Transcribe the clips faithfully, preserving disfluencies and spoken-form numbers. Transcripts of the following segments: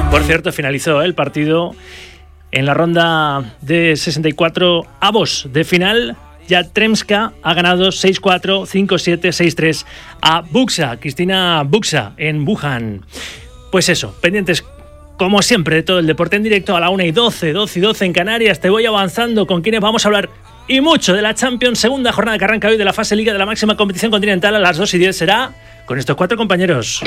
Por cierto, finalizó el partido en la ronda de sesenta y cuatro avos de final. Yastremska ha ganado seis cuatro, cinco siete, seis tres a Buxa, Cristina Buxa, en Wuhan. Pues eso, pendientes como siempre de todo el deporte en directo a la una y doce, doce y doce en Canarias. Te voy avanzando con quienes vamos a hablar y mucho de la Champions, segunda jornada que arranca hoy de la fase Liga de la máxima competición continental. A las dos y diez será con estos cuatro compañeros.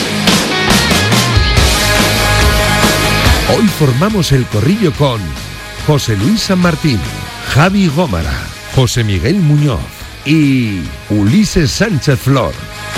Hoy formamos el corrillo con José Luis San Martín, Javi Gómara, José Miguel Muñoz y Ulises Sánchez Flor.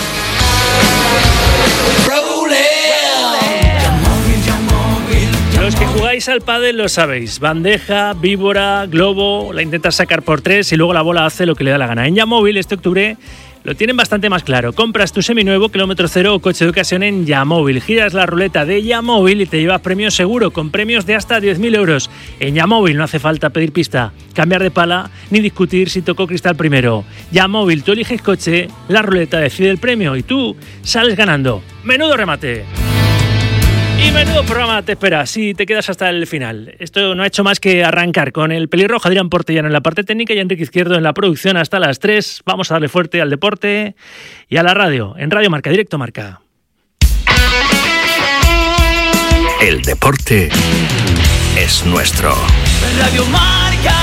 Los que jugáis al pádel lo sabéis. Bandeja, víbora, globo, la intentas sacar por tres y luego la bola hace lo que le da la gana. En Yamóvil este octubre lo tienen bastante más claro. Compras tu seminuevo, kilómetro cero o coche de ocasión en Yamóvil. Giras la ruleta de Yamóvil y te llevas premio seguro con premios de hasta diez mil euros. En Yamóvil no hace falta pedir pista, cambiar de pala ni discutir si tocó cristal primero. Yamóvil, tú eliges coche, la ruleta decide el premio y tú sales ganando. ¡Menudo remate! Y menudo programa te espera si te quedas hasta el final. Esto no ha hecho más que arrancar con el pelirrojo Adrián Portellano en la parte técnica y Enrique Izquierdo en la producción hasta las tres. Vamos a darle fuerte al deporte y a la radio, en Radio Marca, Directo Marca. El deporte es nuestro. Radio Marca.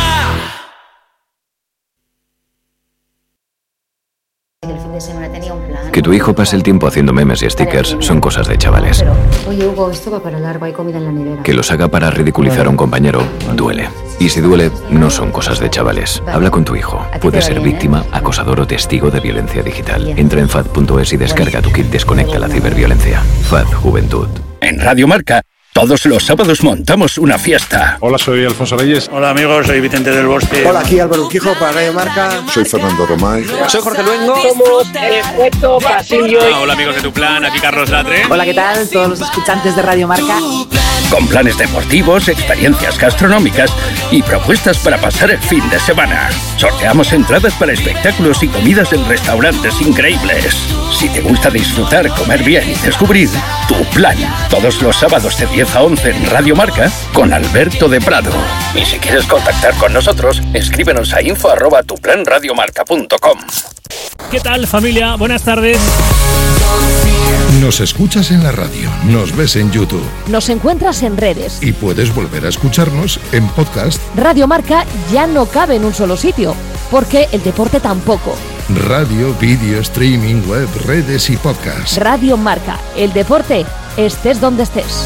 El fin de semana tenía un plan. Que tu hijo pase el tiempo haciendo memes y stickers son cosas de chavales. Pero, oye, Hugo, esto va para largo, hay comida en la nevera. Que los haga para ridiculizar a un compañero duele. Y si duele, no son cosas de chavales. Habla con tu hijo. Puede ser víctima, acosador o testigo de violencia digital. Entra en F A D punto es y descarga tu kit Desconecta la ciberviolencia. F A D Juventud. En Radio Marca, todos los sábados montamos una fiesta. Hola, soy Alfonso Reyes. Hola amigos, soy Vicente del Bosque. Hola, aquí Álvaro Urquijo para Radio Marca. Soy Fernando Romay. Soy Jorge Luengo. Somos el efecto pasillo. Hola, hola amigos de Tu Plan, aquí Carlos Latre. Hola, ¿qué tal? Todos los escuchantes de Radio Marca. Con planes deportivos, experiencias gastronómicas y propuestas para pasar el fin de semana. Sorteamos entradas para espectáculos y comidas en restaurantes increíbles. Si te gusta disfrutar, comer bien y descubrir, Tu Plan. Todos los sábados de diez a once en Radio Marca con Alberto de Prado. Y si quieres contactar con nosotros, escríbenos a info arroba tu plan radio marca punto com. ¿Qué tal, familia? Buenas tardes. Nos escuchas en la radio, nos ves en YouTube. Nos encuentras en redes. Y puedes volver a escucharnos en podcast. Radio Marca ya no cabe en un solo sitio, porque el deporte tampoco. Radio, vídeo, streaming, web, redes y podcast. Radio Marca, el deporte, estés donde estés.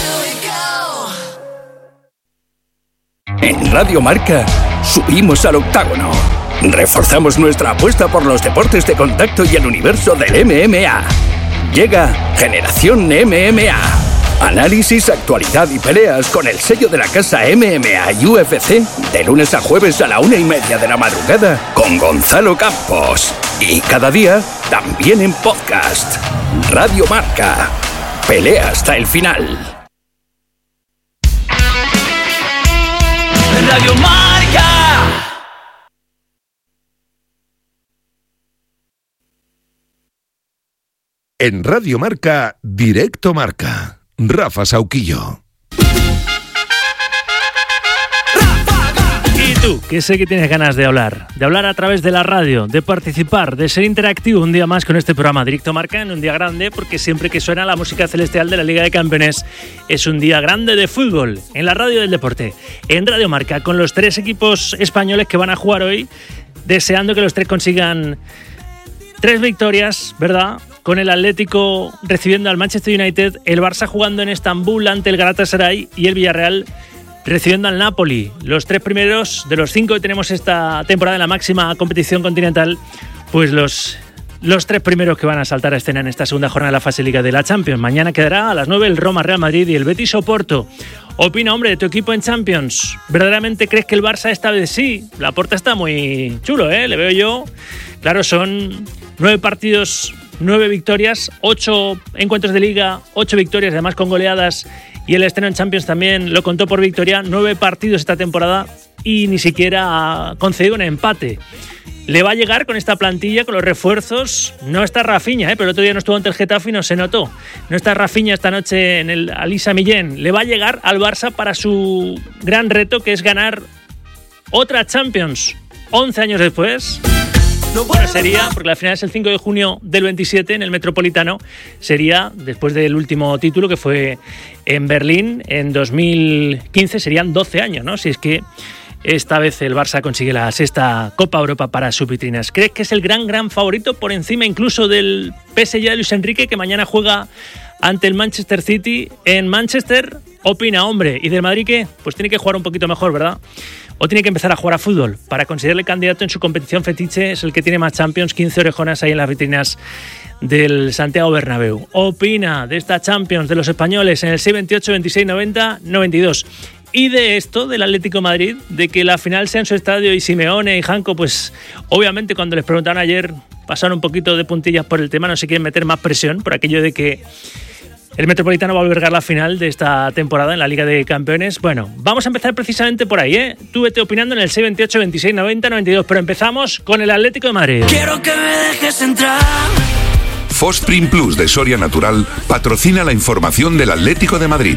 En Radio Marca, subimos al octágono. Reforzamos nuestra apuesta por los deportes de contacto y el universo del M M A. Llega Generación M M A. Análisis, actualidad y peleas con el sello de la casa M M A y U F C de lunes a jueves a la una y media de la madrugada con Gonzalo Campos. Y cada día también en podcast. Radio Marca. Pelea hasta el final. Radio Marca. En Radio Marca, Directo Marca. Rafa Sauquillo. Y tú, que sé que tienes ganas de hablar, de hablar a través de la radio, de participar, de ser interactivo un día más con este programa Directo Marca en un día grande, porque siempre que suena la música celestial de la Liga de Campeones es un día grande de fútbol en la radio del deporte, en Radio Marca, con los tres equipos españoles que van a jugar hoy, deseando que los tres consigan tres victorias, ¿verdad? Con el Atlético recibiendo al Manchester United, el Barça jugando en Estambul ante el Galatasaray y el Villarreal recibiendo al Napoli. Los tres primeros de los cinco que tenemos esta temporada en la máxima competición continental, pues los, los tres primeros que van a saltar a escena en esta segunda jornada de la fase Liga de la Champions. Mañana quedará a las nueve el Roma Real Madrid y el Betis Oporto. Opina, hombre, de tu equipo en Champions. ¿Verdaderamente crees que el Barça esta vez sí? La Porta está muy chulo, ¿eh? Le veo yo. Claro, son nueve partidos, nueve victorias, ocho encuentros de Liga, ocho victorias, además con goleadas. Y el estreno en Champions también lo contó por victoria. Nueve partidos esta temporada, y ni siquiera ha concedido un empate. Le va a llegar con esta plantilla, con los refuerzos. No está Rafinha, ¿eh? Pero el otro día no estuvo ante el Getafe y no se notó. No está Rafinha esta noche en el Alisa Millén. Le va a llegar al Barça para su gran reto, que es ganar otra Champions. once años después. Bueno, sería, porque la final es el cinco de junio del veintisiete en el Metropolitano, sería, después del último título que fue en Berlín en dos mil quince, serían doce años, ¿no? Si es que esta vez el Barça consigue la sexta Copa Europa para sus vitrinas. ¿Crees que es el gran, gran favorito por encima incluso del P S G de Luis Enrique, que mañana juega ante el Manchester City en Manchester? Opina, hombre. ¿Y del Madrid qué? Pues tiene que jugar un poquito mejor, ¿verdad? O tiene que empezar a jugar a fútbol para considerarle candidato en su competición fetiche. Es el que tiene más Champions, quince orejonas ahí en las vitrinas del Santiago Bernabéu. Opina de esta Champions de los españoles en el seis veintiocho, veintiséis, noventa, noventa y dos. Y de esto, del Atlético de Madrid, de que la final sea en su estadio y Simeone y Janko, pues obviamente cuando les preguntaron ayer pasaron un poquito de puntillas por el tema, no se quieren meter más presión por aquello de que el Metropolitano va a albergar la final de esta temporada en la Liga de Campeones. Bueno, vamos a empezar precisamente por ahí, ¿eh? Tú vete opinando en el seis veintiocho, veintiséis, noventa, noventa y dos, pero empezamos con el Atlético de Madrid. Quiero que me dejes entrar. Fosprin Plus de Soria Natural patrocina la información del Atlético de Madrid.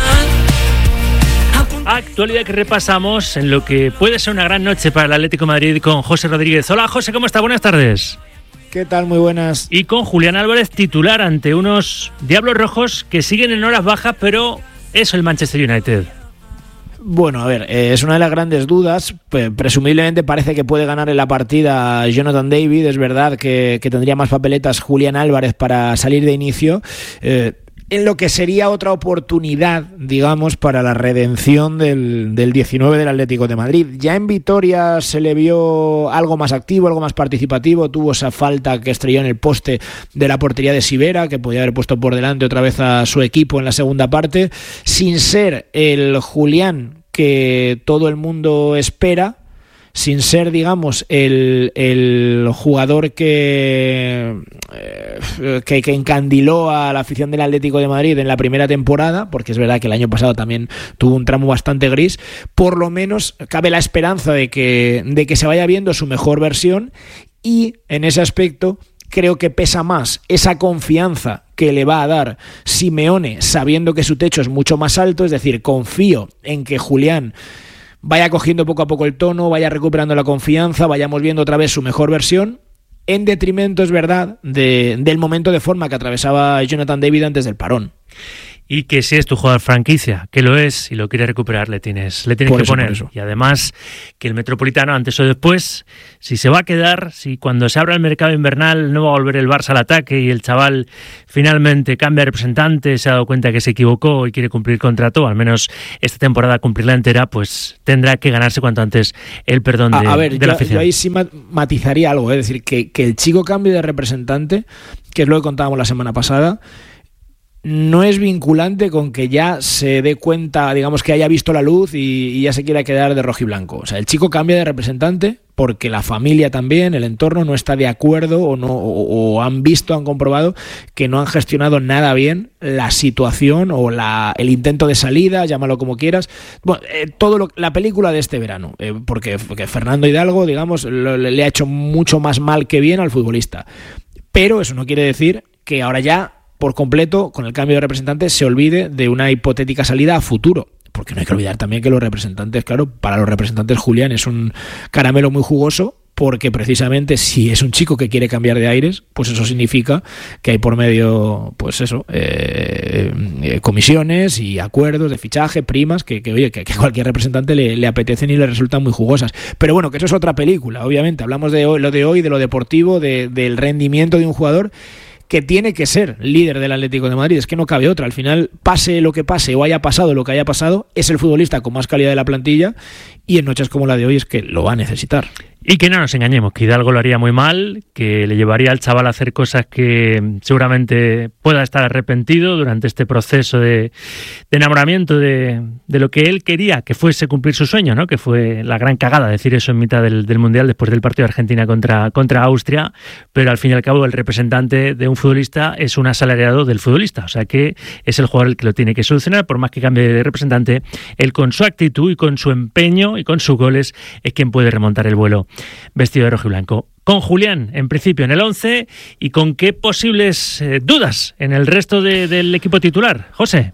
Actualidad que repasamos en lo que puede ser una gran noche para el Atlético de Madrid con José Rodríguez. Hola José, ¿cómo está? Buenas tardes. ¿Qué tal? Muy buenas. Y con Julián Álvarez, titular ante unos Diablos Rojos que siguen en horas bajas, pero es el Manchester United. Bueno, a ver, eh, es una de las grandes dudas. Presumiblemente parece que puede ganar en la partida Jonathan David. Es verdad que, que tendría más papeletas Julián Álvarez para salir de inicio. Eh, en lo que sería otra oportunidad, digamos, para la redención del, del diecinueve del Atlético de Madrid. Ya en Vitoria se le vio algo más activo, algo más participativo, tuvo esa falta que estrelló en el poste de la portería de Sivera, que podía haber puesto por delante otra vez a su equipo en la segunda parte, sin ser el Julián que todo el mundo espera, sin ser, digamos, el, el jugador que, eh, que, que encandiló a la afición del Atlético de Madrid en la primera temporada, porque es verdad que el año pasado también tuvo un tramo bastante gris. Por lo menos cabe la esperanza de que, de que se vaya viendo su mejor versión, y en ese aspecto creo que pesa más esa confianza que le va a dar Simeone, sabiendo que su techo es mucho más alto. Es decir, confío en que Julián vaya cogiendo poco a poco el tono, vaya recuperando la confianza, vayamos viendo otra vez su mejor versión, en detrimento, es verdad, de, del momento de forma que atravesaba Jonathan David antes del parón. Y que si es tu jugador franquicia, que lo es, y lo quiere recuperar, le tienes, le tienes por que eso, poner. Por eso. Y además, que el Metropolitano, antes o después, si se va a quedar, si cuando se abra el mercado invernal no va a volver el Barça al ataque y el chaval finalmente cambia de representante, se ha dado cuenta que se equivocó y quiere cumplir contrato, al menos esta temporada cumplirla entera, pues tendrá que ganarse cuanto antes el perdón de, a, a ver, de yo, la afición. Yo ahí sí matizaría algo, es decir, que, que el chico cambie de representante, que es lo que contábamos la semana pasada, no es vinculante con que ya se dé cuenta, digamos, que haya visto la luz y, y ya se quiera quedar de rojiblanco. O sea, el chico cambia de representante porque la familia también, el entorno, no está de acuerdo o, no, o, o han visto, han comprobado que no han gestionado nada bien la situación o la, el intento de salida, llámalo como quieras. Bueno, eh, todo lo, la película de este verano, eh, porque, porque Fernando Hidalgo, digamos, lo, le ha hecho mucho más mal que bien al futbolista. Pero eso no quiere decir que ahora ya, por completo, con el cambio de representante, se olvide de una hipotética salida a futuro. Porque no hay que olvidar también que los representantes, claro, para los representantes Julián es un caramelo muy jugoso, porque precisamente si es un chico que quiere cambiar de aires, pues eso significa que hay por medio, pues eso, eh, eh, comisiones y acuerdos de fichaje, primas, que, que oye, que, que a cualquier representante le, le apetecen y le resultan muy jugosas. Pero bueno, que eso es otra película, obviamente. Hablamos de hoy, lo de hoy, de lo deportivo, de, del rendimiento de un jugador que tiene que ser líder del Atlético de Madrid. Es que no cabe otra. Al final, pase lo que pase o haya pasado lo que haya pasado, es el futbolista con más calidad de la plantilla, y en noches como la de hoy es que lo va a necesitar. Y que no nos engañemos, que Hidalgo lo haría muy mal, que le llevaría al chaval a hacer cosas que seguramente pueda estar arrepentido durante este proceso de, de enamoramiento de, de lo que él quería que fuese cumplir su sueño, ¿no? Que fue la gran cagada decir eso en mitad del, del Mundial después del partido de Argentina contra, contra Austria, pero al fin y al cabo el representante de un futbolista es un asalariado del futbolista, o sea que es el jugador el que lo tiene que solucionar, por más que cambie de representante, él con su actitud y con su empeño y con sus goles es quien puede remontar el vuelo vestido de rojo y blanco. Con Julián, en principio, en el once, y con qué posibles eh, dudas en el resto de, del equipo titular. José.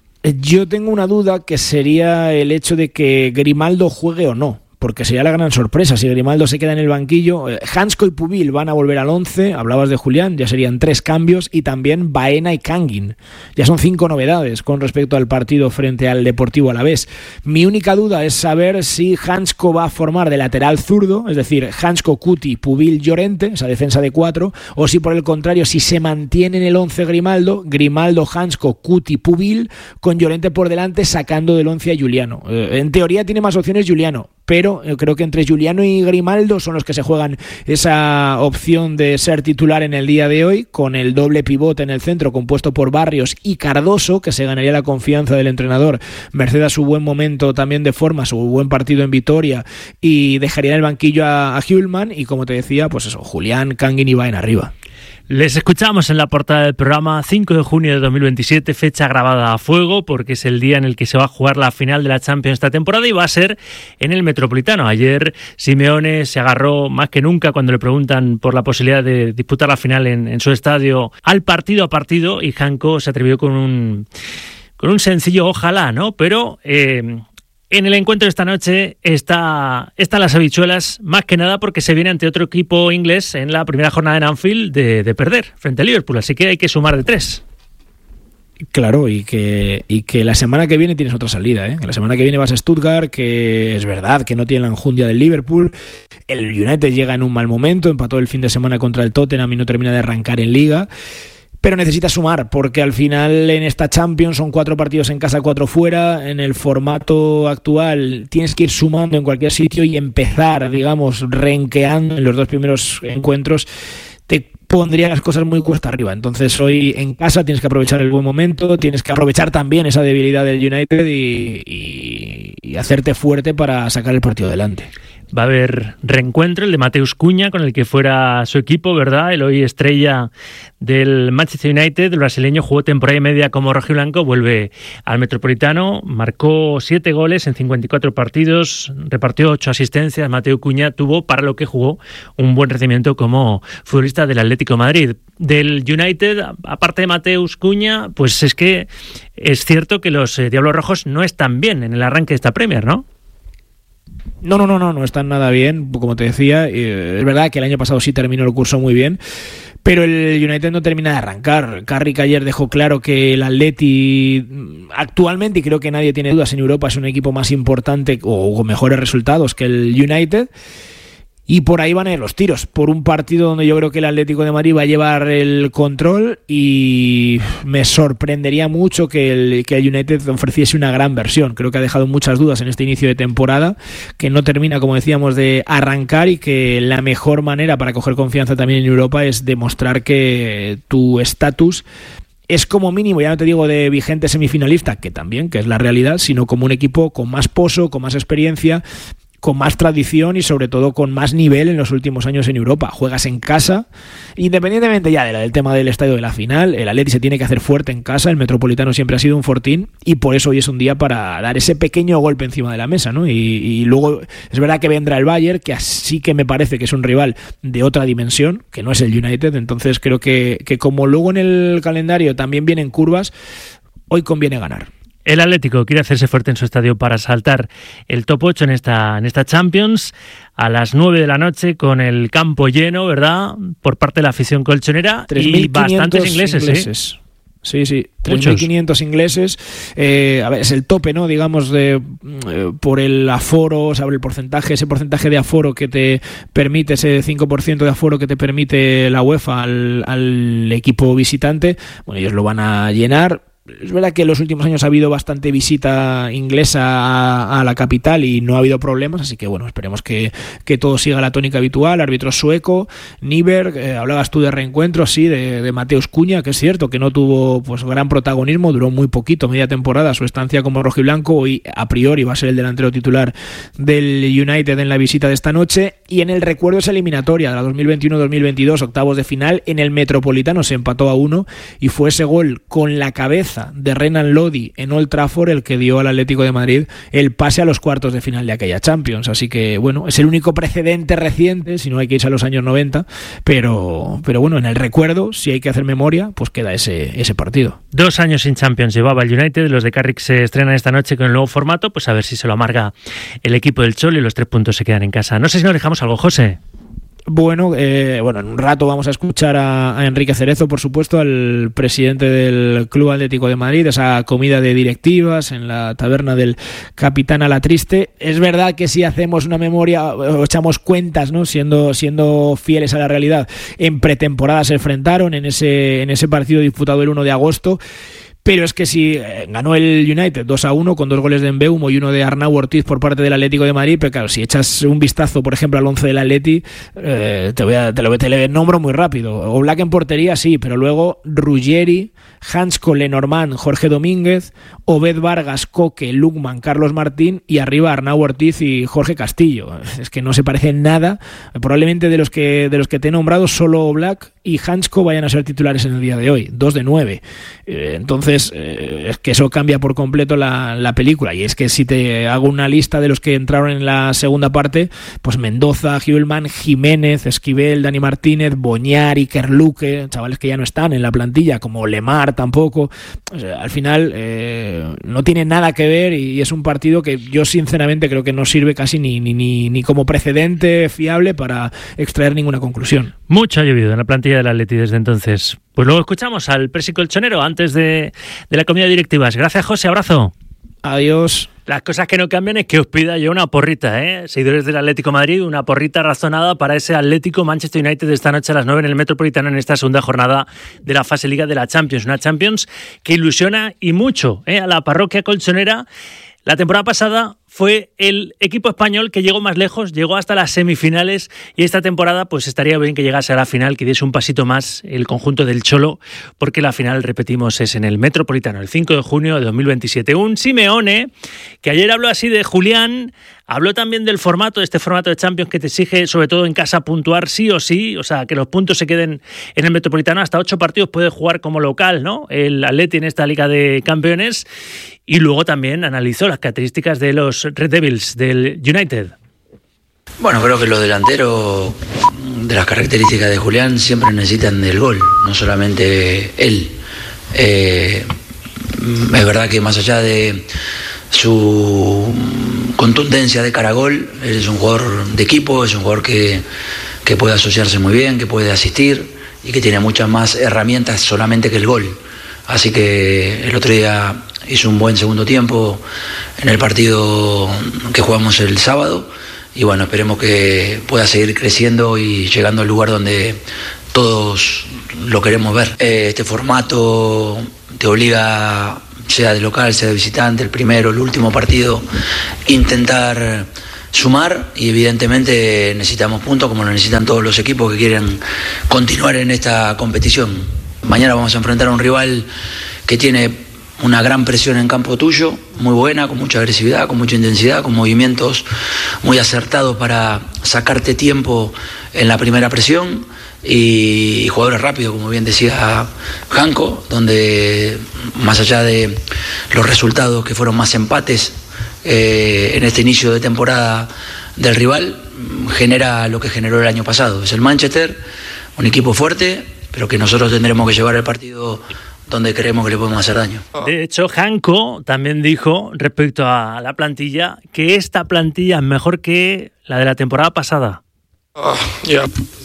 Yo tengo una duda que sería el hecho de que Grimaldo juegue o no, porque sería la gran sorpresa si Grimaldo se queda en el banquillo. Hansko y Pubil van a volver al once, hablabas de Julián, ya serían tres cambios, y también Baena y Kangin. Ya son cinco novedades con respecto al partido frente al Deportivo Alavés. Mi única duda es saber si Hansko va a formar de lateral zurdo, es decir, Hansko, Cuti, Pubil, Llorente, esa defensa de cuatro, o si por el contrario, si se mantiene en el once Grimaldo, Grimaldo, Hansko, Cuti, Pubil, con Llorente por delante sacando del once a Giuliano. En teoría tiene más opciones Giuliano, pero yo creo que entre Giuliano y Grimaldo son los que se juegan esa opción de ser titular en el día de hoy, con el doble pivote en el centro compuesto por Barrios y Cardoso, que se ganaría la confianza del entrenador merced a su buen momento también de forma, su buen partido en Vitoria, y dejaría en el banquillo a, a Hjulman, y como te decía, pues eso, Julián, Kangin y Baena arriba. Les escuchamos en la portada del programa, cinco de junio de dos mil veintisiete, fecha grabada a fuego porque es el día en el que se va a jugar la final de la Champions esta temporada y va a ser en el Metropolitano. Ayer Simeone se agarró más que nunca cuando le preguntan por la posibilidad de disputar la final en, en su estadio al partido a partido, y Hanko se atrevió con un, con un sencillo ojalá, ¿no? Pero... Eh, En el encuentro de esta noche está, están las habichuelas, más que nada porque se viene ante otro equipo inglés en la primera jornada en Anfield de, de perder frente a Liverpool, así que hay que sumar de tres. Claro, y que, y que la semana que viene tienes otra salida, ¿eh? La semana que viene vas a Stuttgart, que es verdad que no tiene la enjundia del Liverpool. El United llega en un mal momento, empató el fin de semana contra el Tottenham y no termina de arrancar en Liga. Pero necesita sumar, porque al final en esta Champions son cuatro partidos en casa, cuatro fuera. En el formato actual tienes que ir sumando en cualquier sitio y empezar, digamos, renqueando en los dos primeros encuentros. Te pondría las cosas muy cuesta arriba. Entonces hoy en casa tienes que aprovechar el buen momento, tienes que aprovechar también esa debilidad del United y, y, y hacerte fuerte para sacar el partido adelante. Va a haber reencuentro, el de Mateus Cunha, con el que fuera su equipo, ¿verdad? El hoy estrella del Manchester United, el brasileño, jugó temporada y media como rojiblanco, vuelve al Metropolitano, marcó siete goles en cincuenta y cuatro partidos, repartió ocho asistencias. Mateus Cunha tuvo, para lo que jugó, un buen rendimiento como futbolista del Atlético de Madrid. Del United, aparte de Mateus Cunha, pues es que es cierto que los eh, Diablos Rojos no están bien en el arranque de esta Premier, ¿no? No, no, no, no, no están nada bien, como te decía. Es verdad que el año pasado sí terminó el curso muy bien, pero el United no termina de arrancar. Carrick ayer dejó claro que el Atleti actualmente, y creo que nadie tiene dudas en Europa, es un equipo más importante o con mejores resultados que el United. Y por ahí van a ir los tiros, por un partido donde yo creo que el Atlético de Madrid va a llevar el control, y me sorprendería mucho que el, que el United ofreciese una gran versión. Creo que ha dejado muchas dudas en este inicio de temporada, que no termina, como decíamos, de arrancar, y que la mejor manera para coger confianza también en Europa es demostrar que tu estatus es como mínimo, ya no te digo de vigente semifinalista, que también, que es la realidad, sino como un equipo con más pozo, con más experiencia, con más tradición y sobre todo con más nivel en los últimos años en Europa. Juegas en casa, independientemente ya del tema del estadio de la final, el Atleti se tiene que hacer fuerte en casa, el Metropolitano siempre ha sido un fortín, y por eso hoy es un día para dar ese pequeño golpe encima de la mesa, ¿no? Y, y luego es verdad que vendrá el Bayern, que así que me parece que es un rival de otra dimensión, que no es el United. Entonces creo que, que como luego en el calendario también vienen curvas, hoy conviene ganar. El Atlético quiere hacerse fuerte en su estadio para saltar el top ocho en esta, en esta Champions a las nueve de la noche, con el campo lleno, ¿verdad?, por parte de la afición colchonera, y bastantes ingleses, ingleses. ¿eh? Sí, sí, tres mil quinientos ingleses. Eh, a ver, es el tope, ¿no? Digamos, de eh, por el aforo, sobre el porcentaje, ese porcentaje de aforo que te permite, ese cinco por ciento de aforo que te permite la UEFA al, al equipo visitante. Bueno, ellos lo van a llenar. Es verdad que en los últimos años ha habido bastante visita inglesa a, a la capital y no ha habido problemas, así que bueno, esperemos que, que todo siga la tónica habitual. Árbitro sueco, Nyberg, eh, hablabas tú de reencuentro, sí, de, de Mateus Cunha, que es cierto que no tuvo pues gran protagonismo, duró muy poquito, media temporada, su estancia como rojiblanco, y a priori va a ser el delantero titular del United en la visita de esta noche. Y en el recuerdo esa eliminatoria de la dos mil veintiuno dos mil veintidós, octavos de final, en el Metropolitano se empató a uno y fue ese gol con la cabeza de Renan Lodi en Old Trafford el que dio al Atlético de Madrid el pase a los cuartos de final de aquella Champions. Así que bueno, es el único precedente reciente, si no hay que irse a los años noventa, pero, pero bueno, en el recuerdo, si hay que hacer memoria, pues queda ese, ese partido. Dos años sin Champions llevaba el United, los de Carrick se estrenan esta noche con el nuevo formato, pues a ver si se lo amarga el equipo del Cholo y los tres puntos se quedan en casa. No sé si nos dejamos algo, José. Bueno, eh, bueno, en un rato vamos a escuchar a, a Enrique Cerezo, por supuesto, al presidente del Club Atlético de Madrid, esa comida de directivas en la taberna del Capitán Alatriste. Es verdad que si hacemos una memoria o echamos cuentas, ¿no? Siendo, siendo fieles a la realidad, en pretemporada se enfrentaron en ese, en ese partido disputado el uno de agosto. Pero es que si eh, ganó el United dos a uno con dos goles de Mbeumo y uno de Arnau Ortiz por parte del Atlético de Madrid, pero claro, si echas un vistazo, por ejemplo, al once del Atleti, eh, te voy a te lo te le nombro muy rápido. Oblak en portería, sí, pero luego Ruggeri, Hansko, Lenormand, Jorge Domínguez, Obed Vargas, Coque, Lukman, Carlos Martín y arriba Arnau Ortiz y Jorge Castillo. Es que no se parecen nada. Probablemente de los que de los que te he nombrado, solo Oblak y Hansko vayan a ser titulares en el día de hoy, dos de nueve. Eh, entonces, eh, es que eso cambia por completo la, la película. Y es que si te hago una lista de los que entraron en la segunda parte, pues Mendoza, Hjulman, Jiménez, Esquivel, Dani Martínez, Boñar, Iker Luque, chavales que ya no están en la plantilla, como Lemar tampoco. O sea, al final eh, no tiene nada que ver y es un partido que yo sinceramente creo que no sirve casi ni, ni, ni, ni como precedente fiable para extraer ninguna conclusión. Mucho ha llovido en la plantilla del Atleti desde entonces. Pues luego escuchamos al presi colchonero antes de, de la comida de directivas. Gracias, José, abrazo. Adiós. Las cosas que no cambian es que os pida yo una porrita, ¿eh? Seguidores del Atlético de Madrid, una porrita razonada para ese Atlético Manchester United de esta noche a las nueve en el Metropolitano en esta segunda jornada de la fase Liga de la Champions. Una Champions que ilusiona y mucho, ¿eh? A la parroquia colchonera. La temporada pasada fue el equipo español que llegó más lejos, llegó hasta las semifinales y esta temporada pues estaría bien que llegase a la final, que diese un pasito más el conjunto del Cholo, porque la final, repetimos, es en el Metropolitano, el cinco de junio de dos mil veintisiete. Un Simeone que ayer habló así de Julián, habló también del formato, de este formato de Champions que te exige sobre todo en casa puntuar sí o sí, o sea, que los puntos se queden en el Metropolitano, hasta ocho partidos puede jugar como local, ¿no? El Atleti en esta Liga de Campeones. Y luego también analizó las características de los Red Devils del United. Bueno, creo que los delanteros, de las características de Julián, siempre necesitan del gol, no solamente él. Eh, es verdad que más allá de su contundencia de cara a gol, él es un jugador de equipo, es un jugador que, que puede asociarse muy bien, que puede asistir y que tiene muchas más herramientas solamente que el gol. Así que el otro día hizo un buen segundo tiempo en el partido que jugamos el sábado y bueno, esperemos que pueda seguir creciendo y llegando al lugar donde todos lo queremos ver. Este formato te obliga, sea de local, sea de visitante, el primero, el último partido, intentar sumar y evidentemente necesitamos puntos como lo necesitan todos los equipos que quieren continuar en esta competición. Mañana vamos a enfrentar a un rival que tiene una gran presión en campo tuyo, muy buena, con mucha agresividad, con mucha intensidad, con movimientos muy acertados para sacarte tiempo en la primera presión y jugadores rápidos, como bien decía Hansko, donde más allá de los resultados que fueron más empates eh, en este inicio de temporada del rival, genera lo que generó el año pasado. Es el Manchester, un equipo fuerte, pero que nosotros tendremos que llevar el partido donde creemos que le podemos hacer daño. De hecho, Hansko también dijo respecto a la plantilla que esta plantilla es mejor que la de la temporada pasada. Uh, yeah.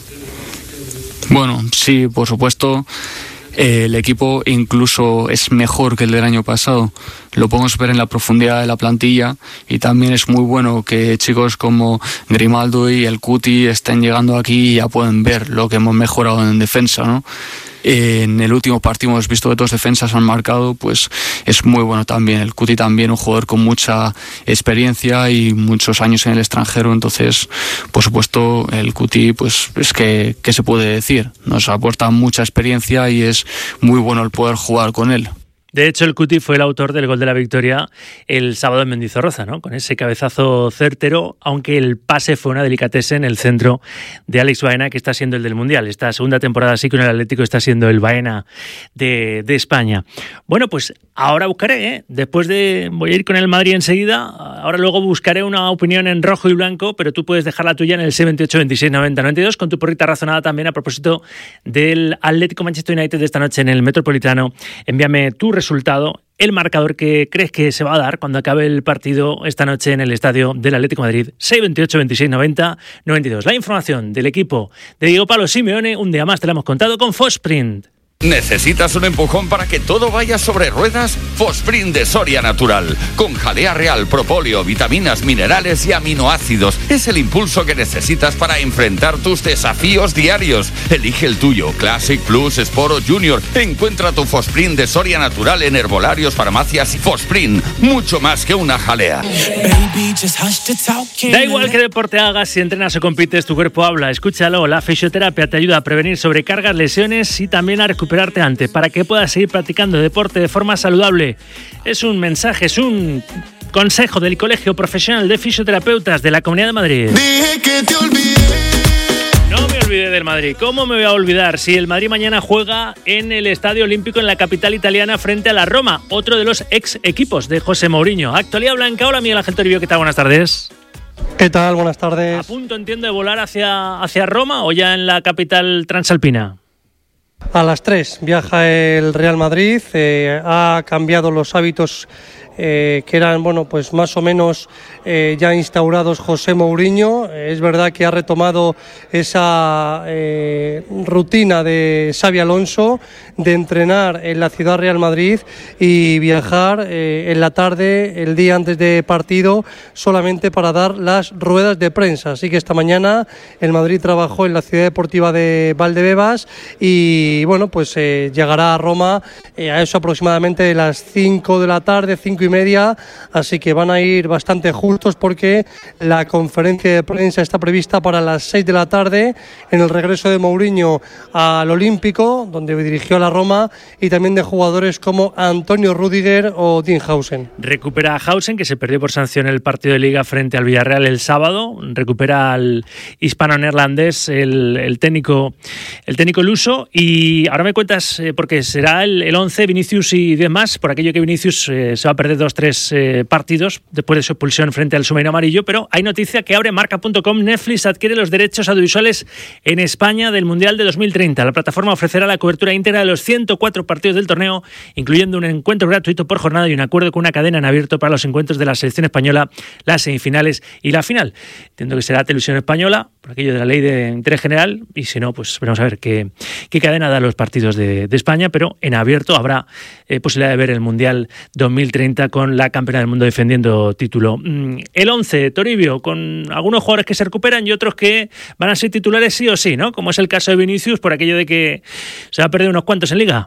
Bueno, sí, por supuesto. Eh, el equipo incluso es mejor que el del año pasado. Lo podemos ver en la profundidad de la plantilla y también es muy bueno que chicos como Grimaldo y el Cuti estén llegando aquí y ya pueden ver lo que hemos mejorado en defensa, ¿no? Eh, en el último partido hemos visto que dos defensas han marcado, pues es muy bueno también. El Cuti también, un jugador con mucha experiencia y muchos años en el extranjero, entonces, por supuesto, el Cuti, pues es que, ¿qué se puede decir? Nos aporta mucha experiencia y es muy bueno el poder jugar con él. De hecho, el Cuti fue el autor del gol de la victoria el sábado en Mendizorroza, ¿no? Con ese cabezazo certero, aunque el pase fue una delicatese en el centro de Alex Baena, que está siendo el del Mundial. Esta segunda temporada sí con el Atlético está siendo el Baena de, de España. Bueno, pues ahora buscaré, ¿eh? Después de... Voy a ir con el Madrid enseguida. Ahora luego buscaré una opinión en rojo y blanco, pero tú puedes dejar la tuya en el seis veintiocho veintiséis noventa noventa y dos con tu porrita razonada también a propósito del Atlético Manchester United de esta noche en el Metropolitano. Envíame tu resultado, el marcador que crees que se va a dar cuando acabe el partido esta noche en el estadio del Atlético de Madrid. seis veintiocho veintiséis noventa noventa y dos. La información del equipo de Diego Pablo Simeone, un día más te la hemos contado con Fosprint. ¿Necesitas un empujón para que todo vaya sobre ruedas? Fosprint de Soria Natural, con jalea real, propóleo, vitaminas, minerales y aminoácidos. Es el impulso que necesitas para enfrentar tus desafíos diarios. Elige el tuyo, Classic, Plus, Sport o Junior. Encuentra tu Fosprint de Soria Natural en herbolarios, farmacias y Fosprint, mucho más que una jalea. Da igual qué deporte hagas, si entrenas o compites, tu cuerpo habla. Escúchalo, la fisioterapia te ayuda a prevenir sobrecargas, lesiones y también a recuperarte antes, para que puedas seguir practicando deporte de forma saludable. Es un mensaje, es un consejo del Colegio Profesional de Fisioterapeutas de la Comunidad de Madrid. Dije que te olvidé. No me olvidé del Madrid. ¿Cómo me voy a olvidar si el Madrid mañana juega en el Estadio Olímpico en la capital italiana frente a la Roma, otro de los ex equipos de José Mourinho? Actualidad Blanca. Hola, Miguel Ángel Toribio, ¿qué tal? Buenas tardes. ¿Qué tal? Buenas tardes. ¿A punto, entiendo, de volar hacia, hacia Roma o ya en la capital transalpina? A las tres viaja el Real Madrid, eh, ha cambiado los hábitos eh, que eran, bueno, pues más o menos eh, ya instaurados José Mourinho. Eh, es verdad que ha retomado esa eh, rutina de Xabi Alonso de entrenar en la ciudad Real Madrid y viajar eh, en la tarde, el día antes de partido, solamente para dar las ruedas de prensa. Así que esta mañana el Madrid trabajó en la ciudad deportiva de Valdebebas y bueno, pues eh, llegará a Roma eh, a eso aproximadamente de las cinco de la tarde, cinco y media, así que van a ir bastante justos porque la conferencia de prensa está prevista para las seis de la tarde en el regreso de Mourinho al Olímpico, donde dirigió a la Roma, y también de jugadores como Antonio Rüdiger o Dean Hausen. Recupera a Hausen, que se perdió por sanción el partido de Liga frente al Villarreal el sábado. Recupera al hispano-neerlandés, el, el técnico el técnico luso. Y ahora me cuentas, eh, porque será el, el once, Vinicius y demás, por aquello que Vinicius eh, se va a perder dos, tres eh, partidos después de su expulsión frente al submarino amarillo, pero hay noticia que abre marca punto com. Netflix adquiere los derechos audiovisuales en España del Mundial de dos mil treinta. La plataforma ofrecerá la cobertura íntegra de los ciento cuatro partidos del torneo, incluyendo un encuentro gratuito por jornada y un acuerdo con una cadena en abierto para los encuentros de la selección española, las semifinales y la final. Entiendo que será Televisión Española, por aquello de la ley de interés general, y si no, pues veremos a ver qué, qué cadena da los partidos de, de España, pero en abierto habrá eh, posibilidad de ver el Mundial dos mil treinta con la campeona del mundo defendiendo título. El once, Toribio, con algunos jugadores que se recuperan y otros que van a ser titulares sí o sí, ¿no? Como es el caso de Vinicius, por aquello de que se va a perder unos cuantos en Liga.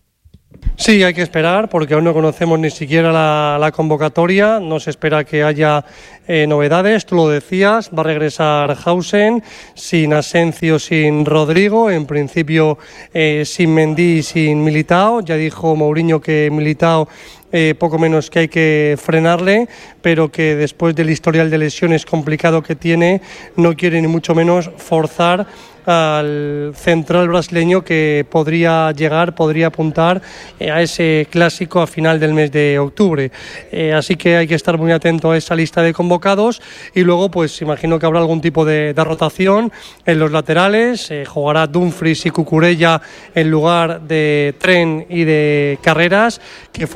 Sí, hay que esperar porque aún no conocemos ni siquiera la, la convocatoria, no se espera que haya eh, novedades, tú lo decías, va a regresar Hausen, sin Asensio, sin Rodrigo, en principio eh, sin Mendy y sin Militao. Ya dijo Mourinho que Militao Eh, poco menos que hay que frenarle, pero que después del historial de lesiones complicado que tiene, no quiere ni mucho menos forzar al central brasileño que podría llegar, podría apuntar eh, a ese clásico a final del mes de octubre. Eh, así que hay que estar muy atento a esa lista de convocados y luego pues imagino que habrá algún tipo de, de rotación en los laterales, eh, jugará Dumfries y Cucurella en lugar de Trent y de Carreras, que fueron los que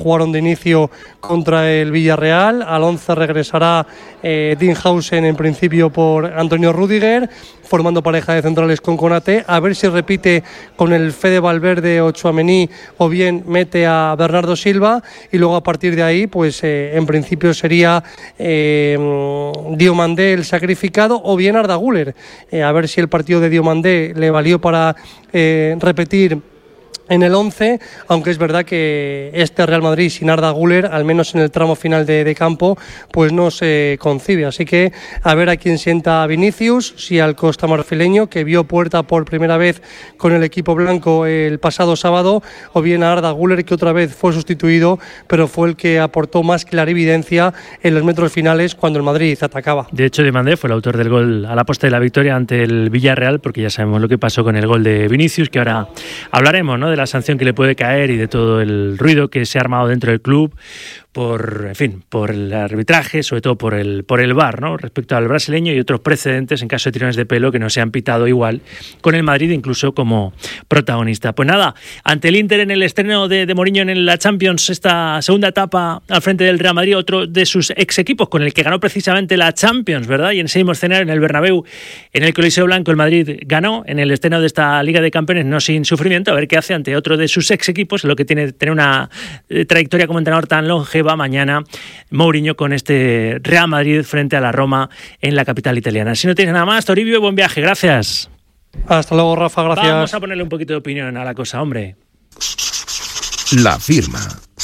jugaron de inicio contra el Villarreal. Al once regresará eh, Dinhausen en principio por Antonio Rüdiger, formando pareja de centrales con Konaté, a ver si repite con el Fede Valverde o Tchouaméni o bien mete a Bernardo Silva, y luego a partir de ahí pues eh, en principio sería eh, Diomandé el sacrificado o bien Arda Güler, eh, a ver si el partido de Diomandé le valió para eh, repetir en el once, aunque es verdad que este Real Madrid sin Arda Güler, al menos en el tramo final de, de campo, pues no se concibe. Así que a ver a quién sienta Vinicius, si al costamarfileño, que vio puerta por primera vez con el equipo blanco el pasado sábado, o bien a Arda Güler, que otra vez fue sustituido, pero fue el que aportó más clarividencia en los metros finales cuando el Madrid atacaba. De hecho, Diomandé fue el autor del gol a la posta de la victoria ante el Villarreal, porque ya sabemos lo que pasó con el gol de Vinicius, que ahora hablaremos, ¿no?, de la sanción que le puede caer y de todo el ruido que se ha armado dentro del club por, en fin, por el arbitraje, sobre todo por el por el V A R, ¿no?, respecto al brasileño, y otros precedentes en caso de tirones de pelo que no se han pitado igual con el Madrid, incluso como protagonista. Pues nada, ante el Inter en el estreno de, de Mourinho en la Champions, esta segunda etapa al frente del Real Madrid, otro de sus ex equipos con el que ganó precisamente la Champions, ¿verdad? Y en ese mismo escenario, en el Bernabéu, en el Coliseo Blanco, el Madrid ganó en el estreno de esta Liga de Campeones, no sin sufrimiento, a ver qué hace ante otro de sus ex equipos, lo que tiene tener una eh, trayectoria como entrenador tan longeva mañana Mourinho con este Real Madrid frente a la Roma en la capital italiana. Si no tienes nada más, Toribio, buen viaje, gracias. Hasta luego, Rafa, gracias. Vamos a ponerle un poquito de opinión a la cosa, hombre. La firma.